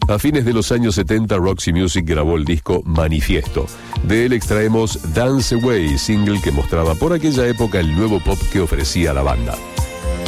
A fines de los años 70, Roxy Music grabó el disco Manifiesto. De él extraemos Dance Away, single que mostraba por aquella época el nuevo pop que ofrecía la banda.